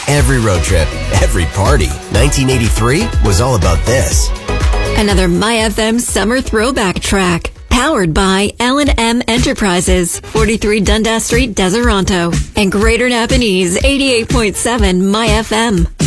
Every road trip, every party. 1983 was all about this. Another My FM summer throwback track. Powered by L&M Enterprises, 43 Dundas Street, Deseronto. And Greater Napanese, 88.7 My FM.